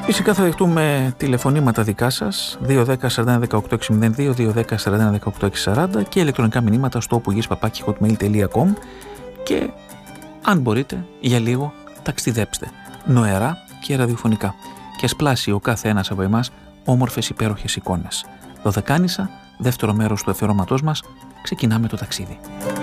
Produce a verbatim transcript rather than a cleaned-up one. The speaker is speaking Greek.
Φυσικά θα δεχτούμε τηλεφωνήματα δικά σας, δύο ένα μηδέν σαράντα ένα δεκαοκτώ έξι μηδέν δύο, δύο ένα μηδέν σαράντα ένα δεκαοκτώ έξι σαράντα και ηλεκτρονικά μηνύματα στο opougis παπάκι hotmail τελεία com και αν μπορείτε για λίγο ταξιδέψτε νοερά και ραδιοφωνικά και ας πλάσει ο κάθε ένας από εμάς όμορφες υπέροχες εικόνες. Δωδεκάνησα, δεύτερο μέρος του αφιερώματός μας, ξεκινάμε το ταξίδι.